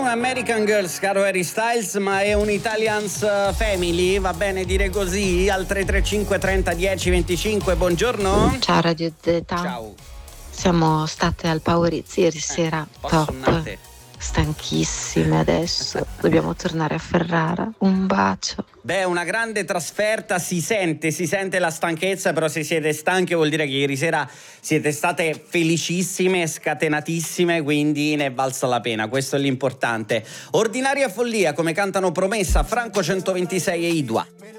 American Girls, caro Harry Styles, ma è un Italians Family, va bene dire così? Al 335 30 10 25, buongiorno. Ciao Radio Z. Ciao. Siamo state al Power Hits ieri sera, top, stanchissime adesso, dobbiamo tornare a Ferrara, un bacio. Beh, una grande trasferta, si sente la stanchezza, però se siete stanche vuol dire che ieri sera siete state felicissime, scatenatissime, quindi ne è valsa la pena, questo è l'importante. Ordinaria follia, come cantano Promessa, Franco 126 e Idua.